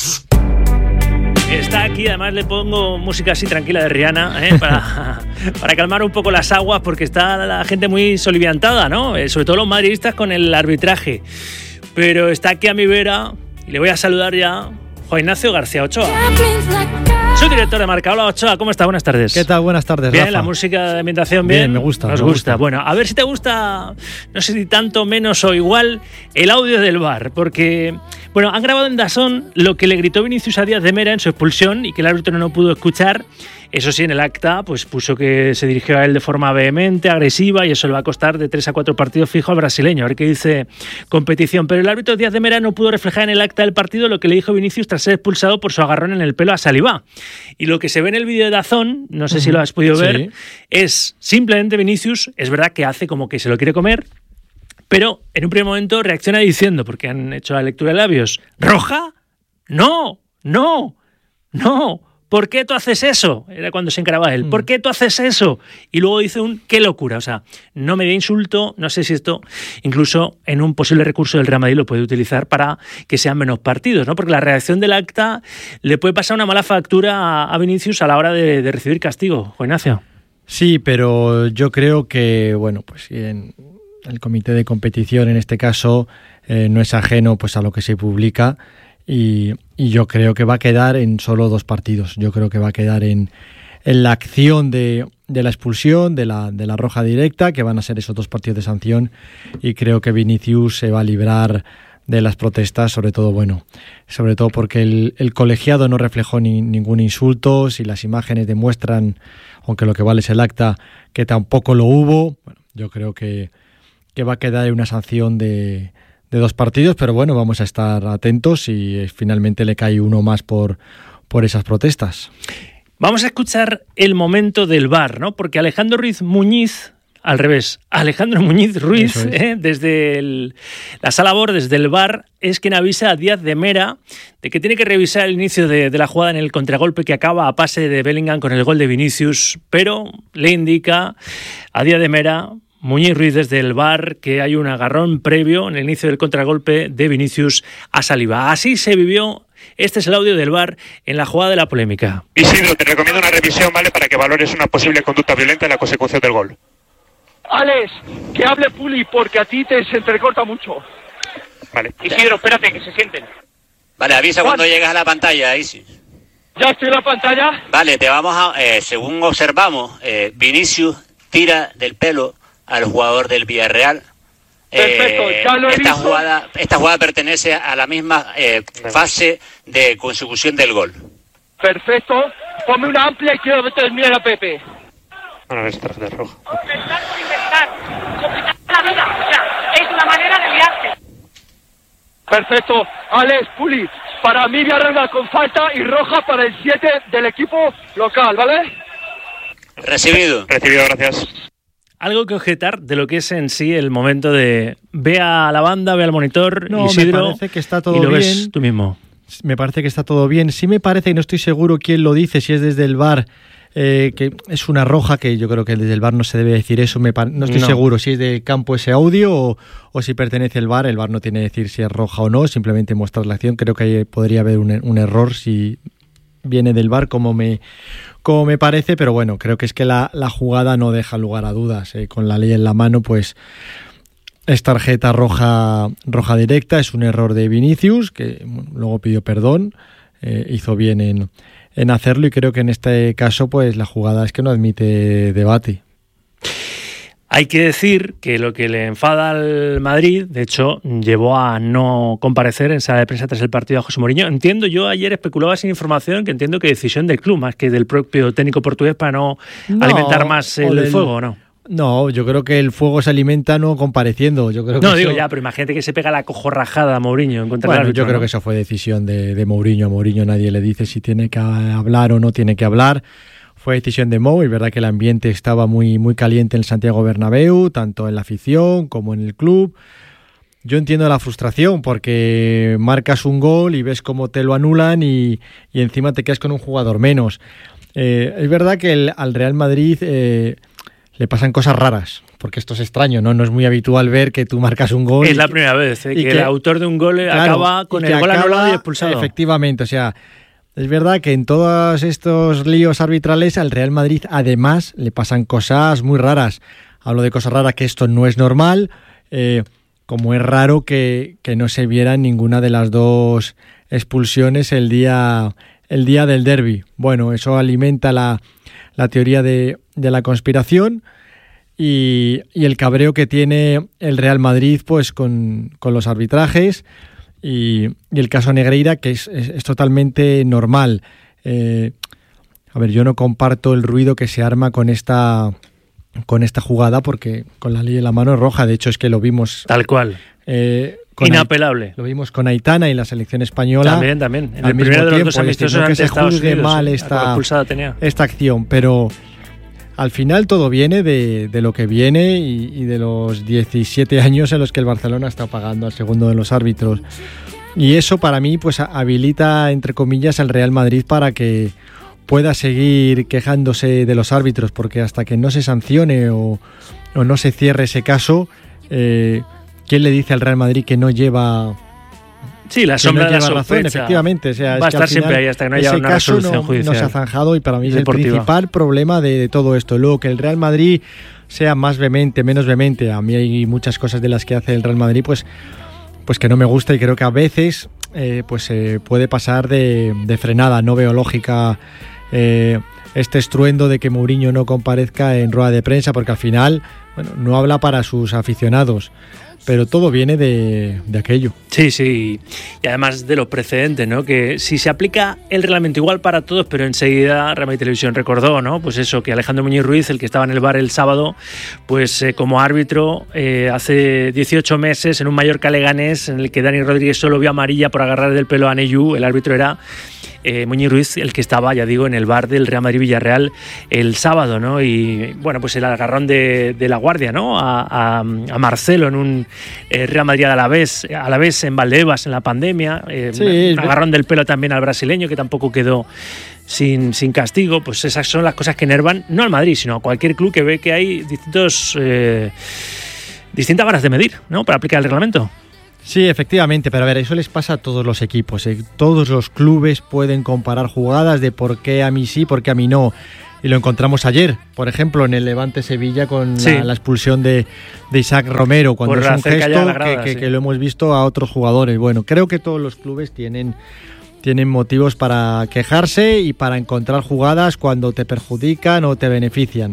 Está aquí, además le pongo música así tranquila de Rihanna, ¿eh? para, para calmar un poco las aguas, porque está la gente muy soliviantada, ¿no? Eh, sobre todo los madridistas con el arbitraje. Pero está aquí a mi vera, y le voy a saludar ya, Juan Ignacio García Ochoa. Soy director de Marca. Hola, Ochoa, ¿cómo está? Buenas tardes. ¿Qué tal? Buenas tardes, Bien, Rafa. la música de ambientación, bien. Bien, me gusta. Nos me gusta. gusta. Bueno, a ver si te gusta, no sé si tanto, menos o igual, el audio del V A R, porque, bueno, han grabado en DAZN lo que le gritó Vinicius a Díaz de Mera en su expulsión y que el árbitro no pudo escuchar. Eso sí, en el acta pues puso que se dirigió a él de forma vehemente, agresiva, y eso le va a costar de tres a cuatro partidos fijo al brasileño. A ver qué dice competición. Pero el árbitro Díaz de Mera no pudo reflejar en el acta del partido lo que le dijo Vinicius tras ser expulsado por su agarrón en el pelo a Saliba. Y lo que se ve en el vídeo de DAZN, no sé uh-huh. si lo has podido ver, sí. es simplemente Vinicius, es verdad que hace como que se lo quiere comer, pero en un primer momento reacciona diciendo, porque han hecho la lectura de labios, ¿roja? No, no, no. ¿Por qué tú haces eso? Era cuando se encaraba él. ¿Por qué tú haces eso? Y luego dice un qué locura. O sea, no me dé insulto. No sé si esto, incluso en un posible recurso del Real Madrid, lo puede utilizar para que sean menos partidos, ¿no? Porque la redacción del acta le puede pasar una mala factura a Vinicius a la hora de, de recibir castigo. Juan Ignacio. Sí, pero yo creo que, bueno, pues en el comité de competición, en este caso, eh, no es ajeno pues a lo que se publica. Y, y yo creo que va a quedar en solo dos partidos. Yo creo que va a quedar en, en la acción de, de la expulsión, de la, de la roja directa, que van a ser esos dos partidos de sanción, y creo que Vinicius se va a librar de las protestas, sobre todo, bueno, sobre todo porque el, el colegiado no reflejó ni, ningún insulto, si las imágenes demuestran, aunque lo que vale es el acta, que tampoco lo hubo. Bueno, yo creo que, que va a quedar en una sanción de... de dos partidos, pero bueno, vamos a estar atentos si finalmente le cae uno más por, por esas protestas. Vamos a escuchar el momento del V A R, ¿no? Porque Alejandro Ruiz Muñiz, al revés, Alejandro Muñiz Ruiz, es. ¿eh? desde el, la sala B O R, desde el V A R, es quien avisa a Díaz de Mera de que tiene que revisar el inicio de, de la jugada en el contragolpe que acaba a pase de Bellingham con el gol de Vinicius, pero le indica a Díaz de Mera, Muñiz Ruiz desde el V A R, que hay un agarrón previo en el inicio del contragolpe de Vinicius a Saliba. Así se vivió, este es el audio del V A R en la jugada de la polémica. Isidro, te recomiendo una revisión, ¿vale?, para que valores una posible conducta violenta en la consecución del gol. Alex, que hable Puli, porque a ti te se entrecorta mucho. Vale. Isidro, espérate, que se sienten. Vale, avisa Juan, cuando llegues a la pantalla, Isi. Ya estoy en la pantalla. Vale, te vamos a, eh, según observamos, eh, Vinicius tira del pelo al jugador del Villarreal. Perfecto, eh, ya lo he esta visto. jugada, esta jugada pertenece a la misma eh, fase de consecución del gol. Perfecto, ponme una amplia y quiero que termine a Pepe. Bueno, es tarjeta roja. Complicar por inventar, complicar la vida, o sea, es una manera de liarse. Perfecto, Alex, Puli, para mí Villarreal con falta y roja para el siete del equipo local, ¿vale? Recibido. Recibido, gracias. Algo que objetar de lo que es en sí el momento de ve a la banda, ve al monitor, no, Isidro, me parece que está todo y lo bien. ves tú mismo. Me parece que está todo bien. Sí me parece, y no estoy seguro quién lo dice, si es desde el V A R, eh, que es una roja, que yo creo que desde el V A R no se debe decir eso. Me no estoy no. seguro si es de campo ese audio o, o si pertenece al V A R. El V A R no tiene que decir si es roja o no, simplemente mostrar la acción. Creo que ahí podría haber un, un error si viene del V A R, como me... como me parece, pero bueno, creo que es que la, la jugada no deja lugar a dudas. Eh. Con la ley en la mano, pues es tarjeta roja, roja directa, es un error de Vinicius, que bueno, luego pidió perdón, eh, hizo bien en, en hacerlo, y creo que en este caso pues la jugada es que no admite debate. Hay que decir que lo que le enfada al Madrid, de hecho, llevó a no comparecer en sala de prensa tras el partido a José Mourinho. Entiendo, yo ayer especulaba sin información que entiendo que decisión del club, más que del propio técnico portugués, para no, no alimentar más el del, fuego, ¿no? No, yo creo que el fuego se alimenta no compareciendo. Yo creo que no, digo eso... ya, pero imagínate que se pega la cojorrajada a Mourinho en contra bueno, del árbitro, yo creo ¿no? que eso fue decisión de, de Mourinho. A Mourinho nadie le dice si tiene que hablar o no tiene que hablar. Fue decisión de Mou, y verdad que el ambiente estaba muy, muy caliente en el Santiago Bernabéu, tanto en la afición como en el club. Yo entiendo la frustración, porque marcas un gol y ves cómo te lo anulan y, y encima te quedas con un jugador menos. Eh, es verdad que el, al Real Madrid eh, le pasan cosas raras, porque esto es extraño, ¿no? No es muy habitual ver que tú marcas un gol. Es la primera vez eh, que, que el autor de un gol claro, acaba con el gol anulado y expulsado. Efectivamente, o sea... Es verdad que en todos estos líos arbitrales al Real Madrid además le pasan cosas muy raras. Hablo de cosas raras, que esto no es normal, eh, como es raro que, que no se viera ninguna de las dos expulsiones el día, el día del derbi. Bueno, eso alimenta la, la teoría de, de la conspiración y, y el cabreo que tiene el Real Madrid pues con, con los arbitrajes. Y, y el caso Negreira, que es, es, es totalmente normal. Eh, a ver, yo no comparto el ruido que se arma con esta con esta jugada, porque con la ley en la mano es roja. De hecho, es que lo vimos... Tal cual. Eh, Inapelable. Ait- lo vimos con Aitana y la selección española. También, también. En al el mismo primero de los tiempo, dos amistosos decir, no que ante se Estados juzgue Unidos, mal sí, esta, tenía. esta acción, pero... Al final todo viene de, de lo que viene y, y de los diecisiete años en los que el Barcelona está pagando al segundo de los árbitros. Y eso para mí pues habilita, entre comillas, al Real Madrid para que pueda seguir quejándose de los árbitros, porque hasta que no se sancione o, o no se cierre ese caso, eh, ¿quién le dice al Real Madrid que no lleva... Sí, la sombra no de la lleva razón, sospecha. Efectivamente. O sea, va es a que estar siempre ahí hasta que no haya una resolución no, judicial. no se ha zanjado, y para mí deportiva. Es el principal problema de, de todo esto. Luego, que el Real Madrid sea más vehemente, menos vehemente. A mí hay muchas cosas de las que hace el Real Madrid pues, pues que no me gusta, y creo que a veces eh, pues se eh, puede pasar de, de frenada. No veo lógica eh, este estruendo de que Mourinho no comparezca en rueda de prensa, porque al final bueno, no habla para sus aficionados. Pero todo viene de, de aquello. Sí, sí. Y además de los precedentes, ¿no? Que si se aplica el reglamento igual para todos, pero enseguida Real Madrid Televisión recordó, ¿no? Pues eso, que Alejandro Muñiz Ruiz, el que estaba en el V A R el sábado, pues eh, como árbitro eh, hace dieciocho meses en un Mallorca Leganés, en el que Dani Rodríguez solo vio amarilla por agarrar del pelo a Neyu, el árbitro era eh, Muñiz Ruiz, el que estaba, ya digo, en el V A R del Real Madrid Villarreal el sábado, ¿no? Y bueno, pues el agarrón de, de la guardia, ¿no? A, a, a Marcelo en un eh, Real Madrid a la vez, a la vez en Valdebebas en la pandemia, eh, sí, un agarrón del pelo también al brasileño, que tampoco quedó sin, sin castigo. Pues esas son las cosas que enervan no al Madrid, sino a cualquier club que ve que hay distintos eh, distintas varas de medir, ¿no? Para aplicar el reglamento. Sí, efectivamente, pero a ver, eso les pasa a todos los equipos, ¿eh? Todos los clubes pueden comparar jugadas de por qué a mí sí, por qué a mí no. Y lo encontramos ayer, por ejemplo, en el Levante Sevilla con sí. la, la expulsión de, de Isaac Romero, cuando por es un gesto grada, que, que, sí. que lo hemos visto a otros jugadores. Bueno, creo que todos los clubes tienen, tienen motivos para quejarse y para encontrar jugadas cuando te perjudican o te benefician.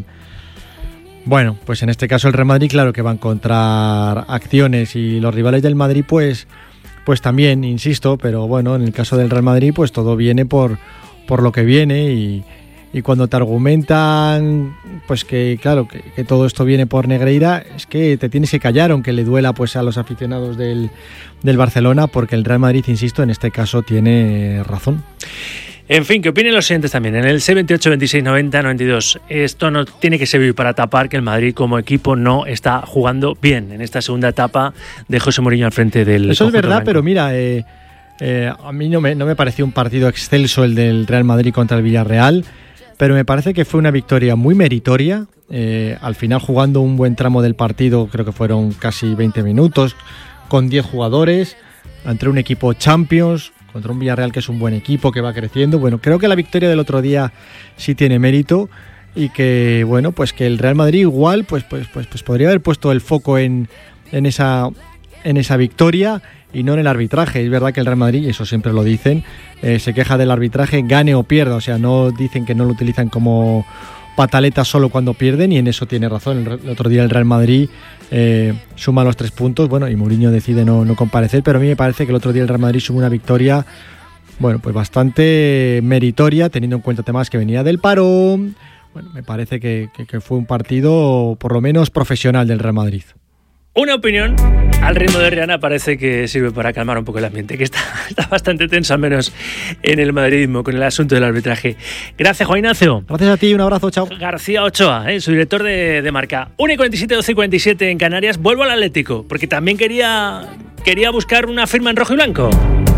Bueno, pues en este caso el Real Madrid claro que va a encontrar acciones, y los rivales del Madrid pues, pues también, insisto, pero bueno, en el caso del Real Madrid pues todo viene por, por lo que viene, y, y cuando te argumentan pues que claro que, que todo esto viene por Negreira, es que te tienes que callar, aunque le duela pues a los aficionados del, del Barcelona, porque el Real Madrid, insisto, en este caso tiene razón. En fin, ¿qué opinen los siguientes también? En el seis veintiocho, veintiséis, noventa, noventa y dos. Esto no tiene que servir para tapar que el Madrid como equipo no está jugando bien en esta segunda etapa de José Mourinho al frente del Eso es verdad, blanco. Pero mira, eh, eh, a mí no me, no me pareció un partido excelso el del Real Madrid contra el Villarreal, pero me parece que fue una victoria muy meritoria. Eh, al final, jugando un buen tramo del partido, creo que fueron casi veinte minutos, con diez jugadores, entre un equipo Champions, contra un Villarreal que es un buen equipo, que va creciendo. Bueno, creo que la victoria del otro día sí tiene mérito y que, bueno, pues que el Real Madrid igual pues, pues, pues, pues podría haber puesto el foco en, en, esa, en esa victoria y no en el arbitraje. Es verdad que el Real Madrid, y eso siempre lo dicen, eh, se queja del arbitraje, gane o pierda. O sea, no dicen que no lo utilizan como pataleta solo cuando pierden, y en eso tiene razón. El, el otro día el Real Madrid eh, suma los tres puntos, bueno, y Mourinho decide no, no comparecer, pero a mí me parece que el otro día el Real Madrid suma una victoria, bueno, pues bastante meritoria, teniendo en cuenta temas que venía del parón. Bueno, me parece que, que, que fue un partido por lo menos profesional del Real Madrid. Una opinión al ritmo de Rihanna parece que sirve para calmar un poco el ambiente, que está, está bastante tenso, al menos en el madridismo, con el asunto del arbitraje. Gracias, Juan Ignacio. Gracias a ti, un abrazo, chao. García Ochoa, ¿eh? Su director de, de Marca. una y cuarenta y siete, doce y cuarenta y siete en Canarias. Vuelvo al Atlético, porque también quería, quería buscar una firma en rojo y blanco.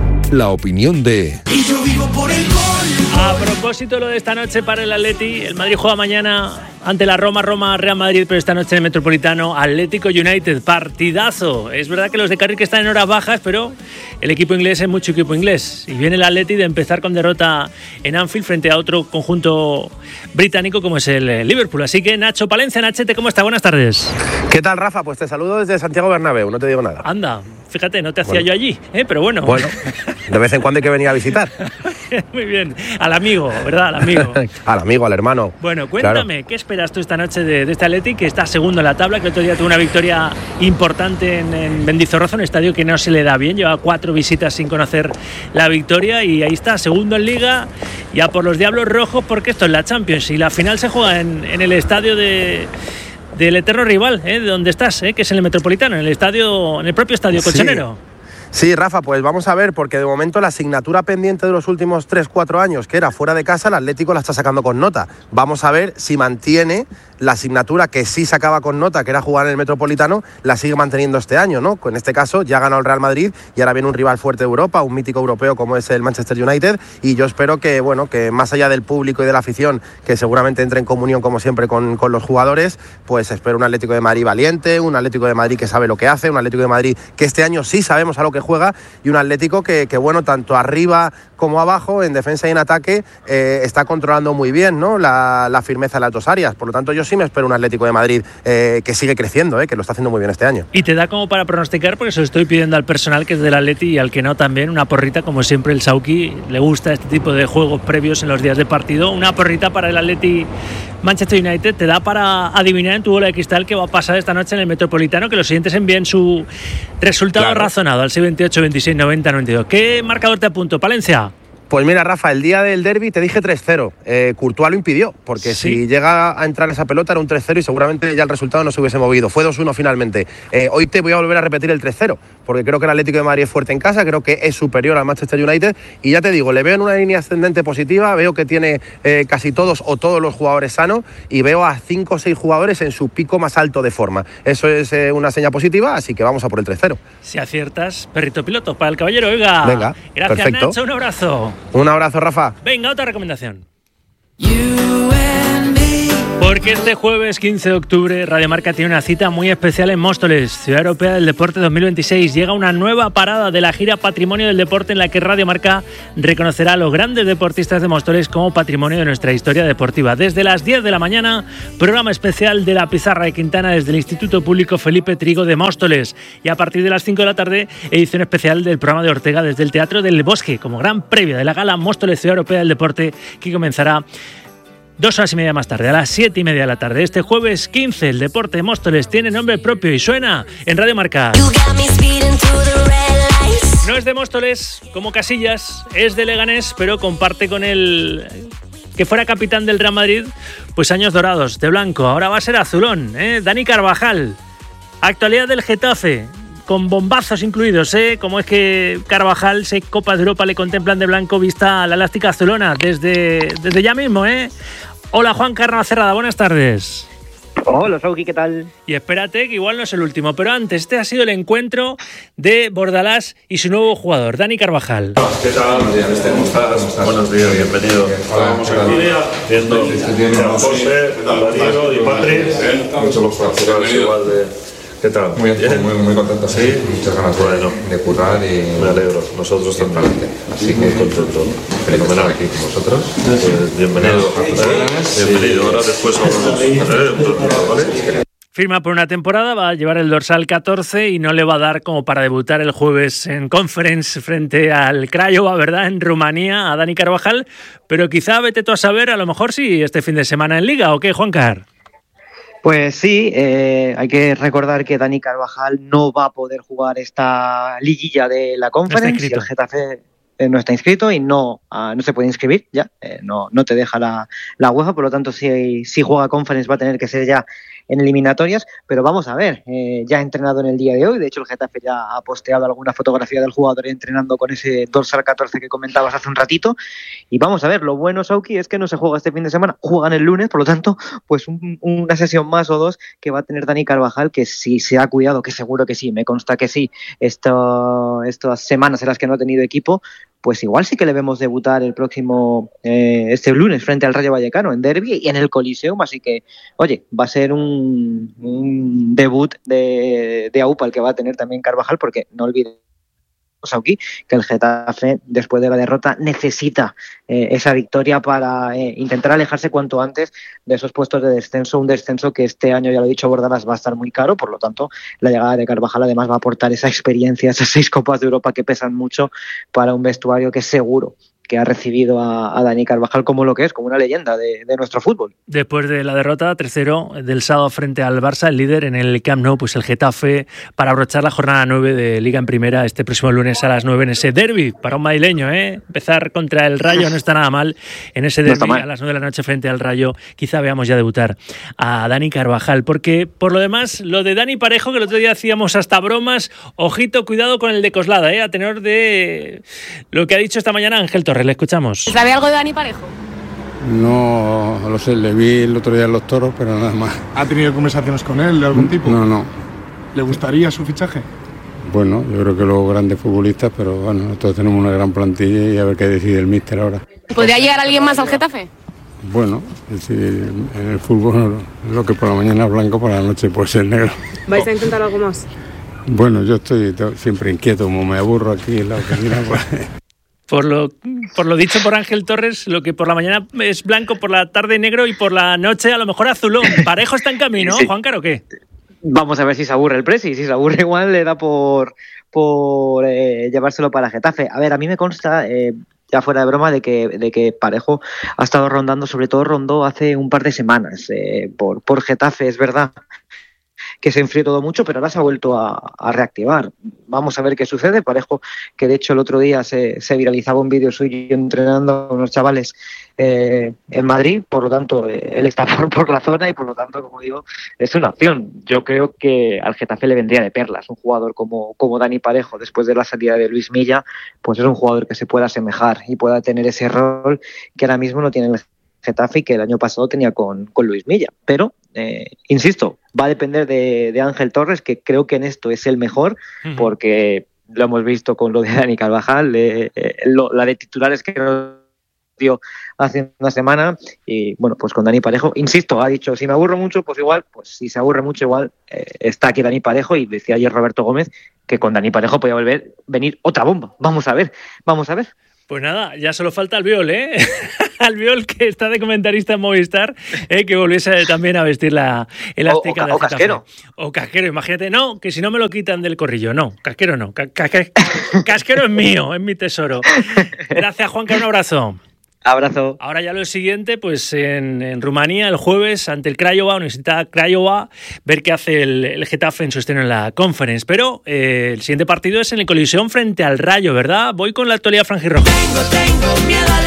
La opinión de... Y yo vivo por el gol. A propósito de lo de esta noche para el Atleti, el Madrid juega mañana ante la Roma, Roma, Real Madrid, pero esta noche en el Metropolitano, Atlético United, partidazo. Es verdad que los de Carrick están en horas bajas, pero el equipo inglés es mucho equipo inglés. Y viene el Atleti de empezar con derrota en Anfield frente a otro conjunto británico como es el Liverpool. Así que Nacho Palencia, Nachete, ¿cómo está? Buenas tardes. ¿Qué tal, Rafa? Pues te saludo desde Santiago Bernabéu, no te digo nada. Anda, fíjate, no te hacía bueno. yo allí, ¿eh? Pero bueno. Bueno, de vez en cuando hay que venir a visitar. Muy bien, al amigo, ¿verdad? Al amigo. Al amigo, al hermano. Bueno, cuéntame, claro. ¿Qué esperas tú esta noche de, de este Atleti, que está segundo en la tabla, que el otro día tuvo una victoria importante en, en Mendizorroza, un estadio que no se le da bien, lleva cuatro visitas sin conocer la victoria y ahí está, segundo en Liga, ya por los Diablos Rojos, porque esto es la Champions y la final se juega en, en el estadio de... del eterno rival, ¿eh? De donde estás, ¿eh? Que es en el Metropolitano, en el estadio, en el propio estadio colchonero. Sí. Sí, Rafa, pues vamos a ver, porque de momento la asignatura pendiente de los últimos tres cuatro años, que era fuera de casa, el Atlético la está sacando con nota. Vamos a ver si mantiene la asignatura que sí sacaba con nota, que era jugar en el Metropolitano, la sigue manteniendo este año, ¿no? En este caso ya ha ganado el Real Madrid y ahora viene un rival fuerte de Europa, un mítico europeo como es el Manchester United, y yo espero que, bueno, que más allá del público y de la afición, que seguramente entre en comunión como siempre con, con los jugadores, pues espero un Atlético de Madrid valiente, un Atlético de Madrid que sabe lo que hace, un Atlético de Madrid que este año sí sabemos a lo que juega, y un Atlético que, que bueno, tanto arriba como abajo, en defensa y en ataque, eh, está controlando muy bien, ¿no? la, la firmeza de las dos áreas. Por lo tanto, yo sí me espero un Atlético de Madrid eh, que sigue creciendo, eh, que lo está haciendo muy bien este año. Y te da como para pronosticar, porque se lo estoy pidiendo al personal que es del Atleti y al que no también, una porrita, como siempre el Sauki le gusta este tipo de juegos previos en los días de partido, una porrita para el Atleti Manchester United. Te da para adivinar en tu bola de cristal qué va a pasar esta noche en el Metropolitano, que los siguientes envíen su resultado claro. razonado al seis veintiocho, veintiséis, noventa, noventa y dos. ¿Qué marcador te apunto, Palencia? Pues mira, Rafa, el día del derbi te dije tres cero. Eh, Courtois lo impidió, porque ¿sí? Si llega a entrar esa pelota era un tres cero y seguramente ya el resultado no se hubiese movido. Fue dos uno finalmente. Eh, hoy te voy a volver a repetir el tres cero, porque creo que el Atlético de Madrid es fuerte en casa, creo que es superior al Manchester United y ya te digo, le veo en una línea ascendente positiva, veo que tiene eh, casi todos o todos los jugadores sanos y veo a cinco o seis jugadores en su pico más alto de forma. Eso es eh, una seña positiva, así que vamos a por el tres cero. Si aciertas, perrito piloto para el caballero, oiga. Venga, gracias, perfecto. Nacho, un abrazo. Un abrazo, Rafa. Venga, otra recomendación. Porque este jueves quince de octubre Radio Marca tiene una cita muy especial en Móstoles, Ciudad Europea del Deporte dos mil veintiséis. Llega una nueva parada de la gira Patrimonio del Deporte, en la que Radio Marca reconocerá a los grandes deportistas de Móstoles como patrimonio de nuestra historia deportiva. Desde las diez de la mañana, programa especial de la Pizarra de Quintana desde el Instituto Público Felipe Trigo de Móstoles. Y a partir de las cinco de la tarde, edición especial del programa de Ortega desde el Teatro del Bosque, como gran previa de la gala Móstoles Ciudad Europea del Deporte, que comenzará dos horas y media más tarde, a las siete y media de la tarde. Este jueves quince, el Deporte de Móstoles tiene nombre propio y suena en Radio Marca. No es de Móstoles como Casillas, es de Leganés, pero comparte con el que fuera capitán del Real Madrid, pues años dorados, de blanco. Ahora va a ser azulón, ¿eh? Dani Carvajal, actualidad del Getafe, con bombazos incluidos, ¿eh? Como es que Carvajal, seis Copas de Europa le contemplan de blanco vista a la elástica azulona desde, desde ya mismo, ¿eh? Hola, Juan Carlos Cerrada, buenas tardes. Hola, Sauki, ¿qué tal? Y espérate, que igual no es el último, pero antes, este ha sido el encuentro de Bordalás y su nuevo jugador, Dani Carvajal. ¿Qué tal? Buenos días, ¿cómo estás? Buenos días, bienvenido. Estamos aquí viendo a José, a Darío y Patrick. Muchos los igual de... ¿Qué tal? Muy bien, muy, muy contento, sí. Muchas ganas bueno. de, de currar y... Me alegro, nosotros también. Así muy que contento. Fenomenal aquí con vosotros. Pues bienvenido. Sí. Bienvenido. Ahora después hablamos. ¿Vale? Firma por una temporada, va a llevar el dorsal catorce y no le va a dar como para debutar el jueves en Conference frente al Craiova, ¿verdad? En Rumanía, a Dani Carvajal. Pero quizá vete tú a saber, a lo mejor sí, este fin de semana en Liga, ¿o qué, Juancar? Pues sí, eh, hay que recordar que Dani Carvajal no va a poder jugar esta liguilla de la Conference y el Getafe eh, no está inscrito y no, uh, no se puede inscribir ya, eh, no, no te deja la, la UEFA, por lo tanto si, si juega Conference va a tener que ser ya en eliminatorias, pero vamos a ver, eh, ya ha entrenado en el día de hoy, de hecho el Getafe ya ha posteado alguna fotografía del jugador entrenando con ese dorsal catorce que comentabas hace un ratito, y vamos a ver, lo bueno, Sauki, es que no se juega este fin de semana, juegan el lunes, por lo tanto, pues un, una sesión más o dos que va a tener Dani Carvajal, que si se ha cuidado, que seguro que sí, me consta que sí, esto, estas semanas en las que no ha tenido equipo, pues igual sí que le vemos debutar el próximo, eh, este lunes frente al Rayo Vallecano en derbi y en el Coliseum, así que, oye, va a ser un, un debut de, de A U P A el que va a tener también Carvajal, porque no olvidemos aquí que el Getafe, después de la derrota, necesita eh, esa victoria para eh, intentar alejarse cuanto antes de esos puestos de descenso, un descenso que este año, ya lo he dicho, Bordalás va a estar muy caro, por lo tanto, la llegada de Carvajal además va a aportar esa experiencia, esas seis Copas de Europa que pesan mucho para un vestuario que seguro que ha recibido a, a Dani Carvajal como lo que es, como una leyenda de, de nuestro fútbol. Después de la derrota tres cero del sábado frente al Barça, el líder en el Camp Nou, pues el Getafe, para abrochar la jornada nueve de Liga en Primera este próximo lunes a las nueve en ese derbi para un madrileño, ¿eh? Empezar contra el Rayo no está nada mal, en ese derbi no a las nueve de la noche frente al Rayo, quizá veamos ya debutar a Dani Carvajal, porque por lo demás, lo de Dani Parejo, que el otro día hacíamos hasta bromas, ojito, cuidado con el de Coslada, ¿eh? A tenor de lo que ha dicho esta mañana Ángel Torres. Le escuchamos. ¿Sabe algo de Dani Parejo? No lo sé, le vi el otro día en los toros, pero nada más. ¿Ha tenido conversaciones con él de algún tipo? No, no. ¿Le gustaría su fichaje? Bueno, yo creo que los grandes futbolistas, pero bueno, nosotros tenemos una gran plantilla y a ver qué decide el míster ahora. ¿Podría llegar alguien más al Getafe? Bueno, es decir, en el fútbol lo que por la mañana es blanco, por la noche puede ser negro. ¿Vais a intentar algo más? Bueno, yo estoy siempre inquieto, como me aburro aquí en la oficina, pues... Por lo, por lo dicho por Ángel Torres, lo que por la mañana es blanco, por la tarde negro y por la noche a lo mejor azulón. ¿Parejo está en camino, sí. Juancar, o qué? Vamos a ver si se aburre el Presi. Si se aburre igual le da por, por eh, llevárselo para Getafe. A ver, a mí me consta... Eh, ya fuera de broma, de que, de que Parejo ha estado rondando, sobre todo rondó hace un par de semanas eh, por, por Getafe, es verdad que se enfrió todo mucho, pero ahora se ha vuelto a, a reactivar. Vamos a ver qué sucede. Parejo, que de hecho el otro día se, se viralizaba un vídeo suyo entrenando con unos chavales eh, en Madrid, por lo tanto, eh, él está por, por la zona y por lo tanto, como digo, es una opción. Yo creo que al Getafe le vendría de perlas un jugador como, como Dani Parejo, después de la salida de Luis Milla, pues es un jugador que se pueda asemejar y pueda tener ese rol que ahora mismo no tiene el Getafe y que el año pasado tenía con, con Luis Milla. Pero, eh, insisto, va a depender de, de Ángel Torres, que creo que en esto es el mejor, uh-huh. porque lo hemos visto con lo de Dani Carvajal, eh, eh, lo, la de titulares que nos dio hace una semana, y bueno, pues con Dani Parejo, insisto, ha dicho, si me aburro mucho, pues igual, pues si se aburre mucho, igual eh, está aquí Dani Parejo, y decía ayer Roberto Gómez que con Dani Parejo podía volver venir otra bomba. Vamos a ver, vamos a ver. Pues nada, ya solo falta Albiol, ¿eh? Albiol, que está de comentarista en Movistar, ¿eh? Que volviese también a vestir la elástica de O, o, o Casquero. O Casquero, imagínate. No, que si no me lo quitan del corrillo. No, Casquero no. Ca- ca- Casquero es mío, es mi tesoro. Gracias, Juanca, un abrazo. Abrazo. Ahora ya lo siguiente, pues en, en Rumanía, el jueves, ante el Craiova, necesita Craiova, ver qué hace el, el Getafe en su estreno en la Conference. Pero eh, el siguiente partido es en el Coliseum frente al Rayo, ¿verdad? Voy con la actualidad franjirroja. Tengo, tengo miedo a despertar.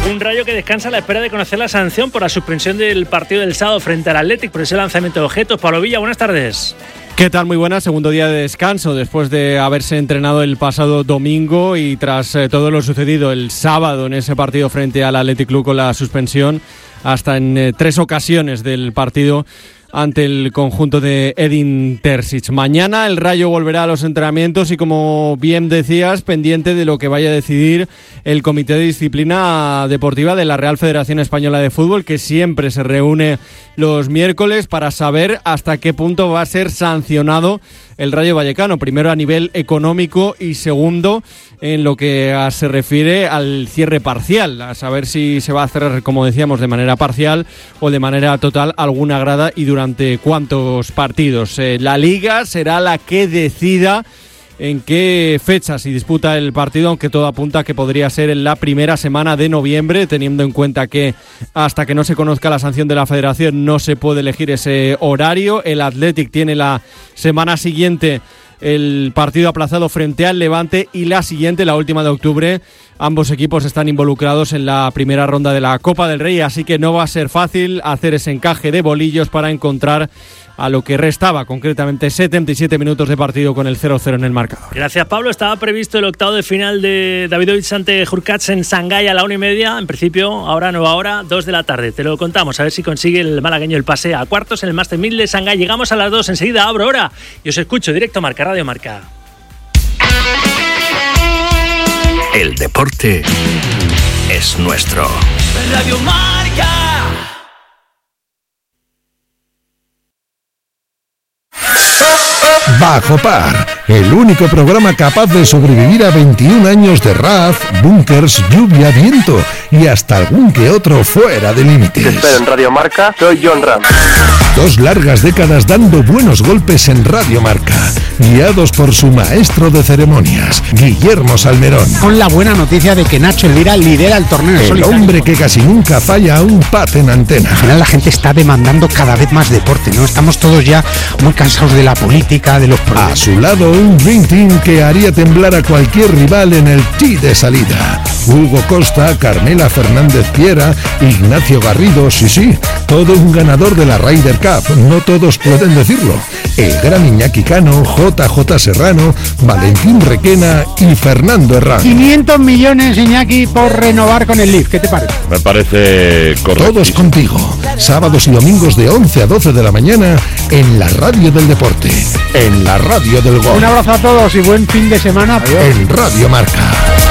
Un Rayo que descansa a la espera de conocer la sanción por la suspensión del partido del sábado frente al Athletic por ese lanzamiento de objetos. Pablo Villa, buenas tardes. ¿Qué tal? Muy buenas. Segundo día de descanso después de haberse entrenado el pasado domingo y tras eh, todo lo sucedido el sábado en ese partido frente al Athletic Club con la suspensión hasta en eh, tres ocasiones del partido ante el conjunto de Edin Terzic. Mañana el Rayo volverá a los entrenamientos y, como bien decías, pendiente de lo que vaya a decidir el Comité de Disciplina Deportiva de la Real Federación Española de Fútbol, que siempre se reúne los miércoles para saber hasta qué punto va a ser sancionado el Rayo Vallecano, primero a nivel económico y segundo en lo que se refiere al cierre parcial, a saber si se va a cerrar, como decíamos, de manera parcial o de manera total alguna grada y durante cuántos partidos. Eh, la Liga será la que decida en qué fecha se disputa el partido, aunque todo apunta que podría ser en la primera semana de noviembre, teniendo en cuenta que hasta que no se conozca la sanción de la Federación no se puede elegir ese horario. El Athletic tiene la semana siguiente el partido aplazado frente al Levante y la siguiente, la última de octubre. Ambos equipos están involucrados en la primera ronda de la Copa del Rey, así que no va a ser fácil hacer ese encaje de bolillos para encontrar a lo que restaba, concretamente setenta y siete minutos de partido con el cero cero en el marcador. Gracias, Pablo. Estaba previsto el octavo de final de Davidovich ante Hurkacz en Shanghái a la una y media. En principio, ahora nueva hora, dos de la tarde. Te lo contamos, a ver si consigue el malagueño el pase a cuartos en el Master mil de Shanghái. Llegamos a las dos, enseguida abro hora y os escucho directo Marca, Radio Marca. El deporte es nuestro. Radio Marca. Bajo Par, el único programa capaz de sobrevivir a veintiún años de raz, búnkers, lluvia, viento y hasta algún que otro fuera de límites. Te espero en Radio Marca, soy John Ram. Dos largas décadas dando buenos golpes en Radio Marca, guiados por su maestro de ceremonias, Guillermo Salmerón. Con la buena noticia de que Nacho Elvira lidera el torneo El solitario. hombre que casi nunca falla a un pat en antena. Al final la gente está demandando cada vez más deporte, ¿no? Estamos todos ya muy cansados de la política, de los problemas. A su lado, un Dream Team que haría temblar a cualquier rival en el tee de salida. Hugo Costa, Carmela Fernández Piera, Ignacio Garrido, sí, sí, todo un ganador de la Ryder Cup, no todos pueden decirlo. El gran Iñaki Cano, J J Serrano, Valentín Requena y Fernando Herrán. quinientos millones, Iñaki, por renovar con el Leaf, ¿qué te parece? Me parece correcto. Todos contigo, sábados y domingos de once a doce de la mañana en la radio del deporte, en la radio del gol. Un abrazo a todos y buen fin de semana. Adiós. En Radio Marca.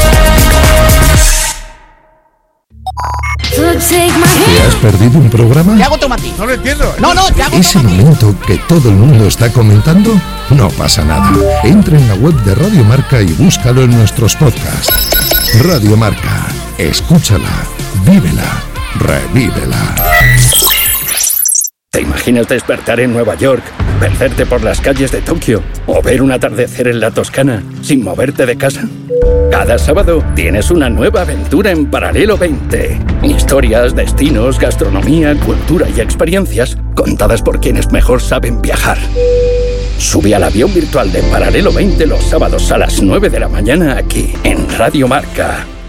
¿Te has perdido un programa? Te hago tomatín. No lo entiendo. No, no, te hago ¿Ese tomatín. momento que todo el mundo está comentando? No pasa nada. Entra en la web de Radio Marca y búscalo en nuestros podcasts. Radio Marca. Escúchala, vívela, revívela. ¿Te imaginas despertar en Nueva York, perderte por las calles de Tokio o ver un atardecer en la Toscana sin moverte de casa? Cada sábado tienes una nueva aventura en Paralelo veinte. Historias, destinos, gastronomía, cultura y experiencias contadas por quienes mejor saben viajar. Sube al avión virtual de Paralelo veinte los sábados a las nueve de la mañana aquí en Radio Marca.